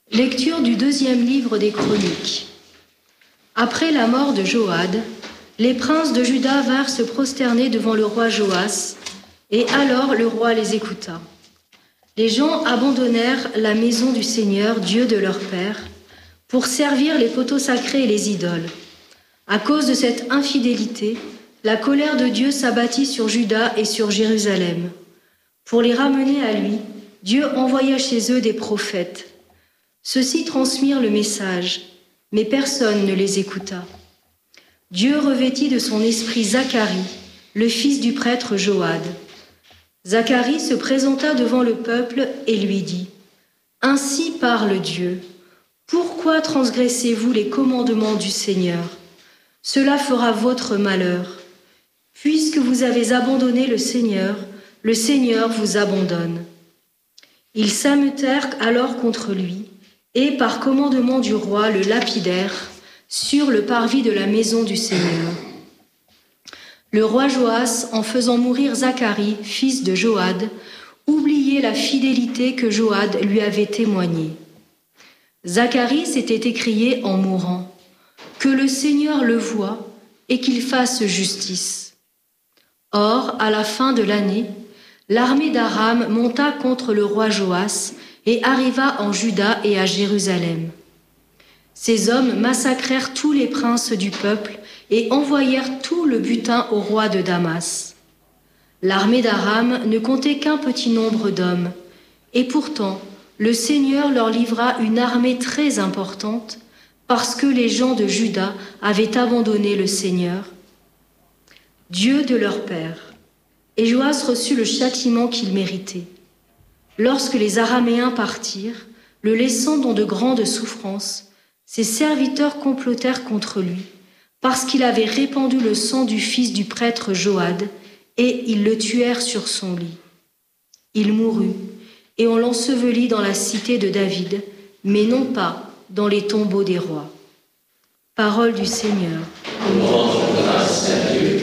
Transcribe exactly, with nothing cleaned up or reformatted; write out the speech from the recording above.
Lecture du deuxième livre des Chroniques. Après la mort de Joad, les princes de Juda vinrent se prosterner devant le roi Joas, et alors le roi les écouta. Les gens abandonnèrent la maison du Seigneur, Dieu de leur père, pour servir les poteaux sacrés et les idoles. À cause de cette infidélité, la colère de Dieu s'abattit sur Juda et sur Jérusalem. Pour les ramener à lui, Dieu envoya chez eux des prophètes. Ceux-ci transmirent le message, mais personne ne les écouta. Dieu revêtit de son esprit Zacharie, le fils du prêtre Joad. Zacharie se présenta devant le peuple et lui dit : « Ainsi parle Dieu. Pourquoi transgressez-vous les commandements du Seigneur ? Cela fera votre malheur. Puisque vous avez abandonné le Seigneur, le Seigneur vous abandonne. » Ils s'ameutèrent alors contre lui, et par commandement du roi le lapidèrent sur le parvis de la maison du Seigneur. Le roi Joas, en faisant mourir Zacharie, fils de Joad, oubliait la fidélité que Joad lui avait témoignée. Zacharie s'était écrié en mourant : « Que le Seigneur le voie et qu'il fasse justice. » Or, à la fin de l'année, l'armée d'Aram monta contre le roi Joas et arriva en Juda et à Jérusalem. Ces hommes massacrèrent tous les princes du peuple et envoyèrent tout le butin au roi de Damas. L'armée d'Aram ne comptait qu'un petit nombre d'hommes, et pourtant le Seigneur leur livra une armée très importante parce que les gens de Juda avaient abandonné le Seigneur, Dieu de leur père. Et Joas reçut le châtiment qu'il méritait. Lorsque les Araméens partirent, le laissant dans de grandes souffrances, ses serviteurs complotèrent contre lui, parce qu'il avait répandu le sang du fils du prêtre Joad, et ils le tuèrent sur son lit. Il mourut, et on l'ensevelit dans la cité de David, mais non pas dans les tombeaux des rois. Parole du Seigneur.